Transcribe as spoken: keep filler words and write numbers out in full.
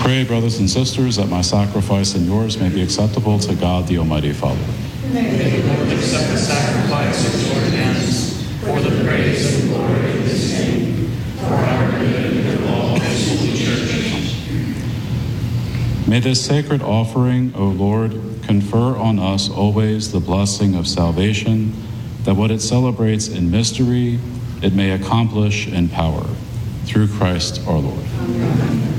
Pray, brothers and sisters, that my sacrifice and yours may be acceptable to God, the Almighty Father. May the Lord accept the sacrifice of your hands for the praise and glory of his name, for our good and of all his holy church. May this sacred offering, O Lord, confer on us always the blessing of salvation, that what it celebrates in mystery, it may accomplish in power. Through Christ our Lord. Amen.